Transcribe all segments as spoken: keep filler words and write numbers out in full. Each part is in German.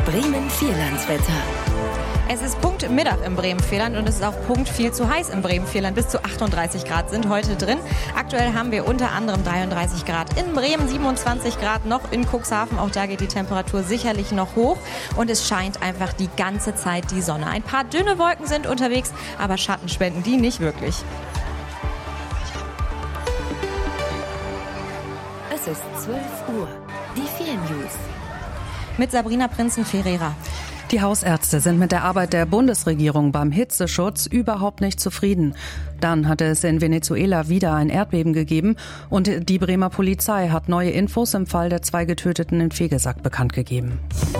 Bremen-Vierlandswetter. Es ist Punkt Mittag im Bremen-Vierland und es ist auch Punkt viel zu heiß im Bremen-Vierland. Bis zu achtunddreißig Grad sind heute drin. Aktuell haben wir unter anderem dreiunddreißig Grad in Bremen, siebenundzwanzig Grad noch in Cuxhaven. Auch da geht die Temperatur sicherlich noch hoch und es scheint einfach die ganze Zeit die Sonne. Ein paar dünne Wolken sind unterwegs, aber Schatten spenden die nicht wirklich. Es ist zwölf Uhr. Die vier News. Mit Sabrina Prinzen-Ferreira. Die Hausärzte sind mit der Arbeit der Bundesregierung beim Hitzeschutz überhaupt nicht zufrieden. Dann hatte es in Venezuela wieder ein Erdbeben gegeben und die Bremer Polizei hat neue Infos im Fall der zwei Getöteten in Vegesack bekannt gegeben.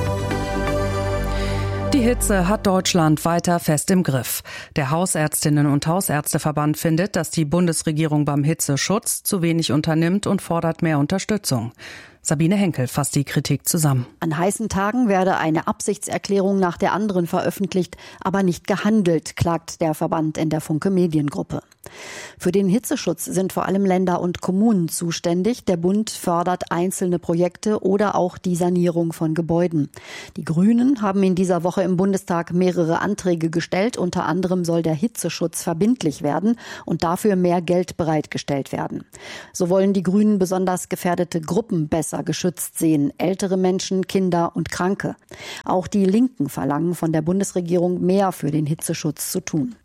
Die Hitze hat Deutschland weiter fest im Griff. Der Hausärztinnen- und Hausärzteverband findet, dass die Bundesregierung beim Hitzeschutz zu wenig unternimmt und fordert mehr Unterstützung. Sabine Henkel fasst die Kritik zusammen. An heißen Tagen werde eine Absichtserklärung nach der anderen veröffentlicht, aber nicht gehandelt, klagt der Verband in der Funke Mediengruppe. Für den Hitzeschutz sind vor allem Länder und Kommunen zuständig. Der Bund fördert einzelne Projekte oder auch die Sanierung von Gebäuden. Die Grünen haben in dieser Woche im Bundestag mehrere Anträge gestellt. Unter anderem soll der Hitzeschutz verbindlich werden und dafür mehr Geld bereitgestellt werden. So wollen die Grünen besonders gefährdete Gruppen besser geschützt sehen. Ältere Menschen, Kinder und Kranke. Auch die Linken verlangen von der Bundesregierung mehr für den Hitzeschutz zu tun.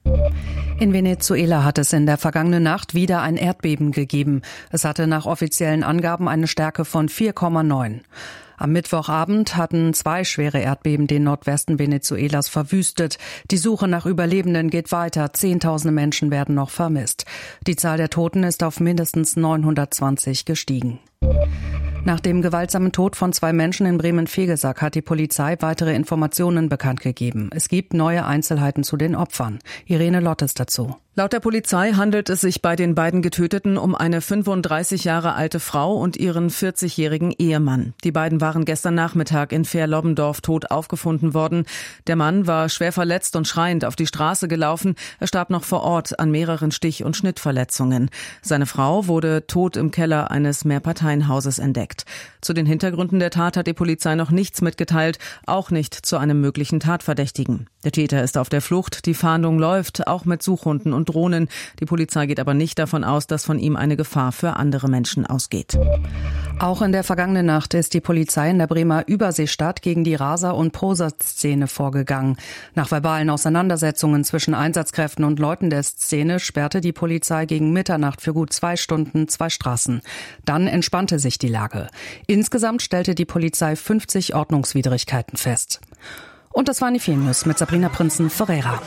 In Venezuela hat es in der vergangenen Nacht wieder ein Erdbeben gegeben. Es hatte nach offiziellen Angaben eine Stärke von vier Komma neun. Am Mittwochabend hatten zwei schwere Erdbeben den Nordwesten Venezuelas verwüstet. Die Suche nach Überlebenden geht weiter. Zehntausende Menschen werden noch vermisst. Die Zahl der Toten ist auf mindestens neunhundertzwanzig gestiegen. Nach dem gewaltsamen Tod von zwei Menschen in Bremen-Vegesack hat die Polizei weitere Informationen bekannt gegeben. Es gibt neue Einzelheiten zu den Opfern. Irene Lottes dazu. Laut der Polizei handelt es sich bei den beiden Getöteten um eine fünfunddreißig Jahre alte Frau und ihren vierzigjährigen Ehemann. Die beiden waren gestern Nachmittag in Fehr-Lobbendorf tot aufgefunden worden. Der Mann war schwer verletzt und schreiend auf die Straße gelaufen. Er starb noch vor Ort an mehreren Stich- und Schnittverletzungen. Seine Frau wurde tot im Keller eines Mehrparteienhauses entdeckt. Zu den Hintergründen der Tat hat die Polizei noch nichts mitgeteilt, auch nicht zu einem möglichen Tatverdächtigen. Der Täter ist auf der Flucht, die Fahndung läuft, auch mit Suchhunden und Drohnen. Die Polizei geht aber nicht davon aus, dass von ihm eine Gefahr für andere Menschen ausgeht. Auch in der vergangenen Nacht ist die Polizei in der Bremer Überseestadt gegen die Raser- und Poser-Szene vorgegangen. Nach verbalen Auseinandersetzungen zwischen Einsatzkräften und Leuten der Szene sperrte die Polizei gegen Mitternacht für gut zwei Stunden zwei Straßen. Dann entspannte sich die Lage. Insgesamt stellte die Polizei fünfzig Ordnungswidrigkeiten fest. Und das waren die vier News mit Sabrina Prinzen-Ferreira.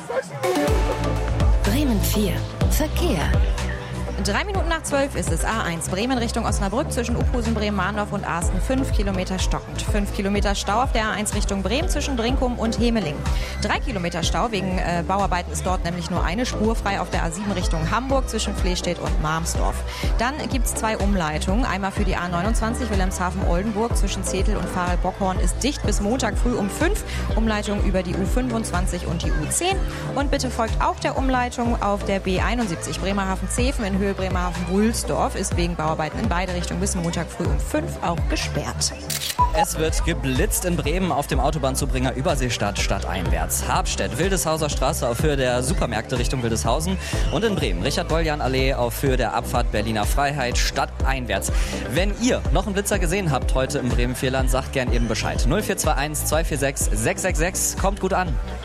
Bremen vier. Verkehr. Drei Minuten nach zwölf ist es. A eins Bremen Richtung Osnabrück zwischen Uphusen, Bremen-Mahndorf und Arsten. Fünf Kilometer stockend. Fünf Kilometer Stau auf der A eins Richtung Bremen zwischen Brinkum und Hemeling. Drei Kilometer Stau wegen äh, Bauarbeiten ist dort nämlich nur eine Spur frei auf der A sieben Richtung Hamburg zwischen Flehstedt und Marmsdorf. Dann gibt es zwei Umleitungen. Einmal für die A neunundzwanzig Wilhelmshaven-Oldenburg zwischen Zetel und Farel-Bockhorn ist dicht bis Montag früh um fünf. Umleitung über die U fünfundzwanzig und die U zehn. Und bitte folgt auch der Umleitung auf der B einundsiebzig Bremerhaven-Zeven in Höhe Bremerhaven-Wulsdorf ist wegen Bauarbeiten in beide Richtungen bis Montag früh um fünf auch gesperrt. Es wird geblitzt in Bremen auf dem Autobahnzubringer Überseestadt stadteinwärts. Habstedt, Wildeshauser Straße auf Höhe der Supermärkte Richtung Wildeshausen und in Bremen Richard-Boljan-Allee auf Höhe der Abfahrt Berliner Freiheit stadteinwärts. Wenn ihr noch einen Blitzer gesehen habt heute im Bremen-Vierland, sagt gern eben Bescheid. null vier zwei eins zwei vier sechs sechs sechs sechs, kommt gut an.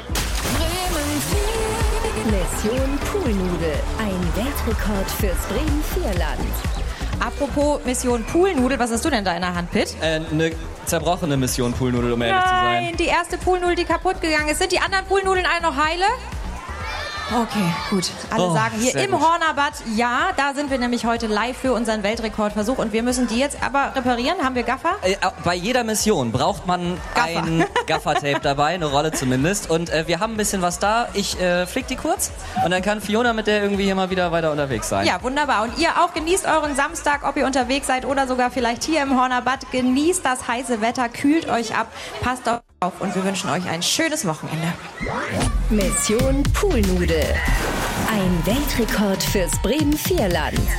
Mission Poolnudel. Ein Weltrekord fürs Bremen-Vierland. Apropos Mission Poolnudel, was hast du denn da in der Hand, Pitt? Äh, eine zerbrochene Mission Poolnudel, um ehrlich zu sein. Nein, die erste Poolnudel, die kaputt gegangen ist. Sind die anderen Poolnudeln alle noch heile? Okay, gut. Alle Oh, sagen hier im gut. Hornerbad, ja, da sind wir nämlich heute live für unseren Weltrekordversuch und wir müssen die jetzt aber reparieren. Haben wir Gaffer? Äh, bei jeder Mission braucht man Gaffer. ein Gaffertape dabei, eine Rolle zumindest. Und äh, wir haben ein bisschen was da. Ich äh, flick die kurz und dann kann Fiona mit der irgendwie hier mal wieder weiter unterwegs sein. Ja, wunderbar. Und ihr auch genießt euren Samstag, ob ihr unterwegs seid oder sogar vielleicht hier im Hornerbad. Genießt das heiße Wetter, kühlt euch ab, passt auf und wir wünschen euch ein schönes Wochenende. Mission Poolnudel. Ein Weltrekord fürs Bremen-Vierland.